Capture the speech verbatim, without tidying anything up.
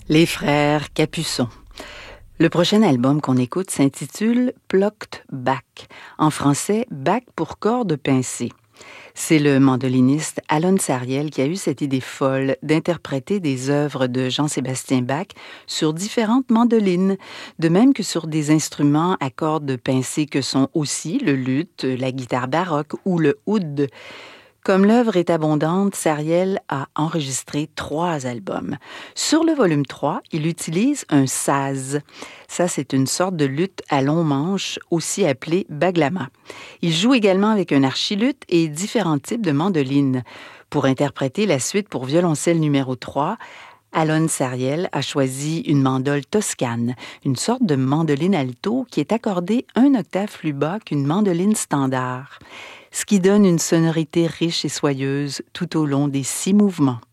Les frères Capuçon. Le prochain album qu'on écoute s'intitule Plucked Back. En français, Back pour cordes pincées. C'est le mandoliniste Alon Sariel qui a eu cette idée folle d'interpréter des œuvres de Jean-Sébastien Bach sur différentes mandolines, de même que sur des instruments à cordes pincées que sont aussi le luth, la guitare baroque ou le oud. Comme l'œuvre est abondante, Sariel a enregistré trois albums. Sur le volume trois, il utilise un saz. Ça, c'est une sorte de luth à long manche, aussi appelée baglama. Il joue également avec un archiluth et différents types de mandolines. Pour interpréter la suite pour violoncelle numéro trois, Alon Sariel a choisi une mandole toscane, une sorte de mandoline alto qui est accordée un octave plus bas qu'une mandoline standard, ce qui donne une sonorité riche et soyeuse tout au long des six mouvements.